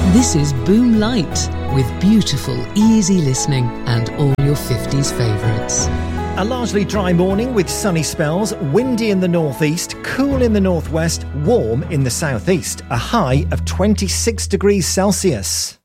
This is Boom Light with beautiful, easy listening and all your 50s favourites. A largely dry morning with sunny spells, windy in the northeast, cool in the northwest, warm in the southeast. A high of 26 degrees Celsius.